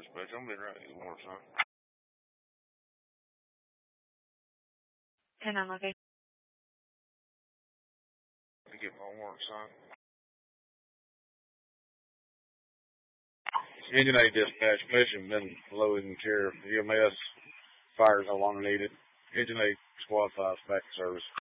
dispatch. I'm been right in Warren, son. 10 on location. To get my Warren, son. Engine 8 dispatch. Mission been loaded and care. EMS fire is no longer needed. Engine 8 squad 5 back to service.